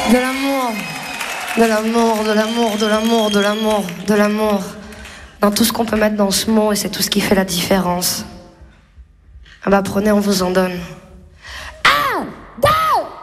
De l'amour, de l'amour, de l'amour, de l'amour, de l'amour, de l'amour. Dans tout ce qu'on peut mettre dans ce mot, et c'est tout ce qui fait la différence. Ah bah prenez, on vous en donne.